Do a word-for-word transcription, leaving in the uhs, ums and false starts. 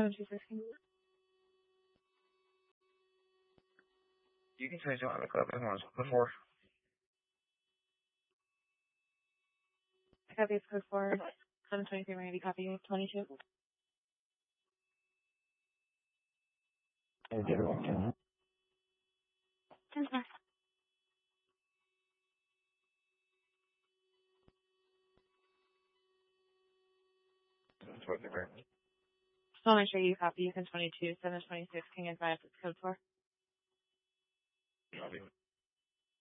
seven two six. You can change it on the club as much before. Copy is code for seven twenty-three. Maybe copy twenty-two. I did it one time. ten four. That's what they're So I'll make sure you copy. You can twenty-two, seven twenty-six, King and five, code four. Copy.